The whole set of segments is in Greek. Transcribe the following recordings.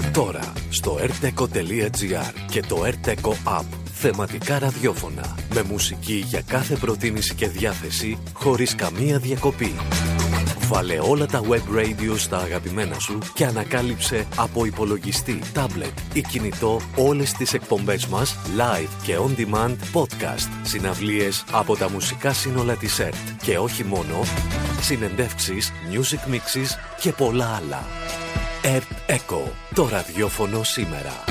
Τώρα στο rteco.gr και το rteco app. Θεματικά ραδιόφωνα με μουσική για κάθε προτίμηση και διάθεση χωρίς καμία διακοπή. Βάλε όλα τα web radio στα αγαπημένα σου και ανακάλυψε από υπολογιστή, τάμπλετ ή κινητό όλες τις εκπομπές μας live και on demand podcast, συναυλίες από τα μουσικά σύνολα της ΕΡΤ και όχι μόνο, συνεντεύξεις, music mixes και πολλά άλλα. ΕΡΤ ΕΚΟ, το ραδιόφωνο σήμερα.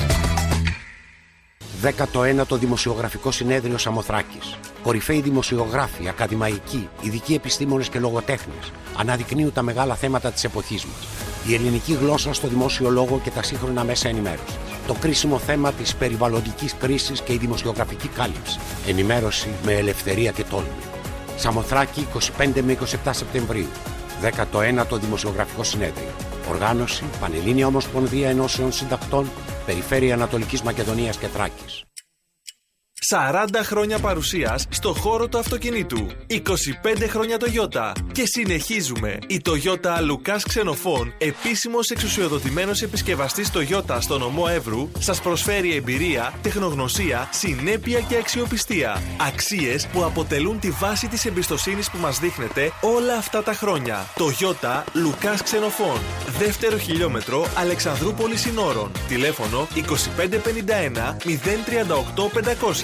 19ο Δημοσιογραφικό Συνέδριο Σαμοθράκης. Κορυφαίοι δημοσιογράφοι, ακαδημαϊκοί, ειδικοί επιστήμονες και λογοτέχνες αναδεικνύουν τα μεγάλα θέματα της εποχής μας. Η ελληνική γλώσσα στο δημόσιο λόγο και τα σύγχρονα μέσα ενημέρωσης. Το κρίσιμο θέμα της περιβαλλοντικής κρίσης και η δημοσιογραφική κάλυψη. Ενημέρωση με ελευθερία και τόλμη. Σαμοθράκη, 25 με 27 Σεπτεμβρίου. 19ο Δημοσιογραφικό Συνέδριο. Οργάνωση Πανελλήνια Ομοσπονδία Ενώσεων Συντακτών, Περιφέρεια Ανατολικής Μακεδονίας και Θράκης. 40 χρόνια παρουσίας στο χώρο του αυτοκινήτου. 25 χρόνια Toyota. Και συνεχίζουμε. Η Toyota Λουκάς Ξενοφών, επίσημος εξουσιοδοτημένος επισκευαστής Toyota στο νομό Εύρου, σας προσφέρει εμπειρία, τεχνογνωσία, συνέπεια και αξιοπιστία. Αξίες που αποτελούν τη βάση της εμπιστοσύνης που μας δείχνετε όλα αυτά τα χρόνια. Toyota Λουκάς Ξενοφών. Δεύτερο χιλιόμετρο Αλεξανδρούπολης Συνόρων. Τηλέφωνο 2551 038 500.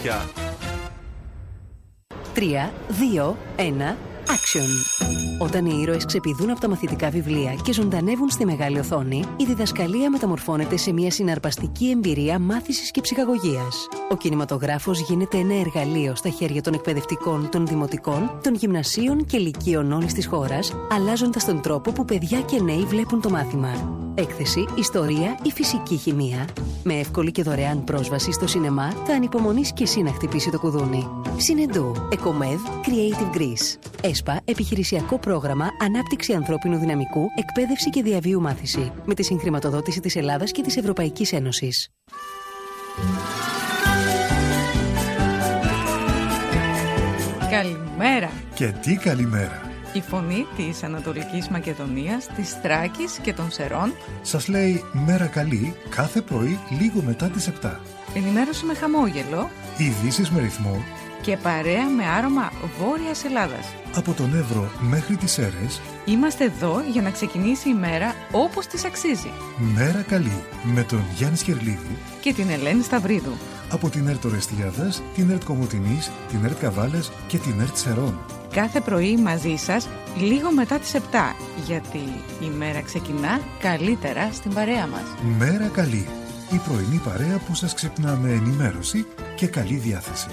3, 2, 1, action! Όταν οι ήρωες ξεπηδούν από τα μαθητικά βιβλία και ζωντανεύουν στη μεγάλη οθόνη, η διδασκαλία μεταμορφώνεται σε μια συναρπαστική εμπειρία μάθησης και ψυχαγωγίας. Ο κινηματογράφος γίνεται ένα εργαλείο στα χέρια των εκπαιδευτικών, των δημοτικών, των γυμνασίων και λυκείων όλης της χώρας, αλλάζοντας τον τρόπο που παιδιά και νέοι βλέπουν το μάθημα. Έκθεση, ιστορία ή φυσική χημεία. Με εύκολη και δωρεάν πρόσβαση στο σινεμά, θα ανυπομονείς και εσύ να χτυπήσει το κουδούνι. Συνεντού, Εκομεύ, Creative Greece. ΕΣΠΑ, επιχειρησιακό πρόγραμμα ανάπτυξη ανθρώπινου δυναμικού, εκπαίδευση και διαβίου μάθηση. Με τη συγχρηματοδότηση της Ελλάδας και της Ευρωπαϊκής Ένωσης. Καλημέρα. Και τι καλημέρα. Η φωνή της Ανατολικής Μακεδονίας, της Θράκης και των Σερών σας λέει μέρα καλή κάθε πρωί λίγο μετά τις 7. Ενημέρωση με χαμόγελο, ειδήσεις με ρυθμό και παρέα με άρωμα Βόρειας Ελλάδας. Από τον Εύρο μέχρι τις Σέρρες είμαστε εδώ για να ξεκινήσει η μέρα όπως της αξίζει. Μέρα καλή με τον Γιάννη Σκερλίδη και την Ελένη Σταυρίδου. Από την ΕΡΤ Ορεστιάδας, την ΕΡΤ Κομοτηνής, την ΕΡΤ Καβάλας και την ΕΡΤ Σερών. Κάθε πρωί μαζί σας λίγο μετά τις 7, γιατί η μέρα ξεκινά καλύτερα στην παρέα μας. Μέρα καλή, η πρωινή παρέα που σας ξυπνά με ενημέρωση και καλή διάθεση.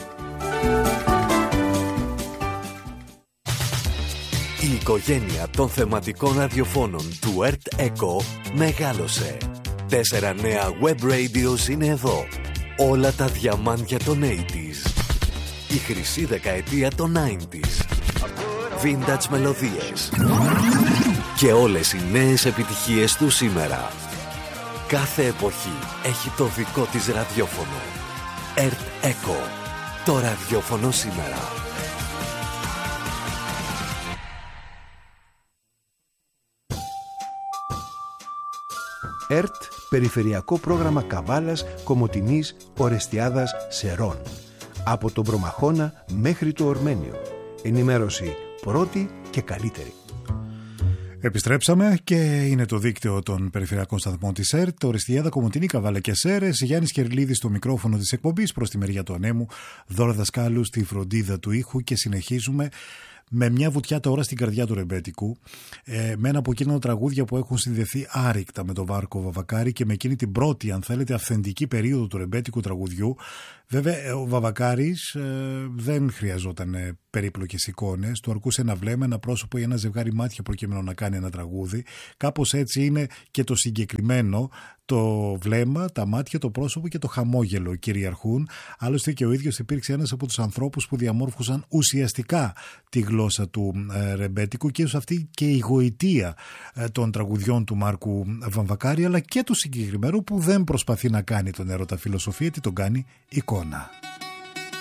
Η οικογένεια των θεματικών ραδιοφώνων του ΕΡΤ ΕΚΟ μεγάλωσε. 4 νέα web radios είναι εδώ. Όλα τα διαμάντια των 80s. Η χρυσή δεκαετία των 90s. Vintage μελωδίες. Και όλες οι νέες επιτυχίες του σήμερα. Κάθε εποχή έχει το δικό της ραδιόφωνο. ΕΡΤ ΕΚΟ. Το ραδιόφωνο σήμερα. ΕΡΤ, Περιφερειακό Πρόγραμμα Καβάλας, Κομοτηνής, Ορεστιάδας, Σερών. Από τον Προμαχώνα μέχρι το Ορμένιο. Ενημέρωση πρώτη και καλύτερη. Επιστρέψαμε και είναι το δίκτυο των περιφερειακών σταθμών της ΕΡΤ, Ορεστιάδα, Κομοτηνή, Καβάλα και Σέρρες. Γιάννης Σκερλίδης στο μικρόφωνο της εκπομπής, προς τη μεριά του ανέμου, Δώρα Δασκάλου στη φροντίδα του ήχου και συνεχίζουμε με μια βουτιά τώρα στην καρδιά του ρεμπέτικου, με ένα από εκείνα τραγούδια που έχουν συνδεθεί άρρηκτα με τον Βάρκο Βαβακάρη και με εκείνη την πρώτη, αν θέλετε, αυθεντική περίοδο του ρεμπέτικου τραγουδιού. Βέβαια, ο Βαβακάρης δεν χρειαζόταν περίπλοκες εικόνες, του αρκούσε ένα βλέμμα, ένα πρόσωπο ή ένα ζευγάρι μάτια προκειμένου να κάνει ένα τραγούδι. Κάπως έτσι είναι και το συγκεκριμένο. Το βλέμμα, τα μάτια, το πρόσωπο και το χαμόγελο κυριαρχούν. Άλλωστε και ο ίδιος υπήρξε ένας από τους ανθρώπους που διαμόρφωσαν ουσιαστικά τη γλώσσα του ρεμπέτικου και ίσως αυτή και η γοητεία των τραγουδιών του Μάρκου Βαμβακάρη, αλλά και του συγκεκριμένου που δεν προσπαθεί να κάνει τον έρωτα φιλοσοφία, τι τον κάνει εικόνα.